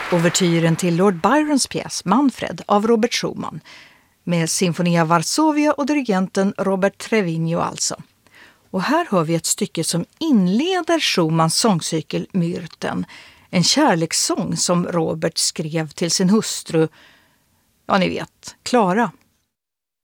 Ouvertyren till Lord Byrons pjäs Manfred av Robert Schumann med Sinfonia Varsovia och dirigenten Robert Trevino alltså. Och här hör vi ett stycke som inleder Schumanns sångcykel Myrten, en kärlekssång som Robert skrev till sin hustru, ja ni vet, Clara.